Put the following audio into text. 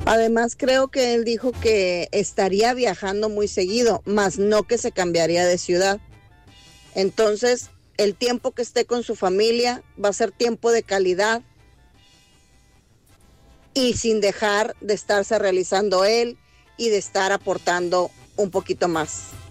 Además, creo que él dijo que estaría viajando muy seguido, más no que se cambiaría de ciudad. Entonces, el tiempo que esté con su familia va a ser tiempo de calidad y sin dejar de estarse realizando él y de estar aportando un poquito más.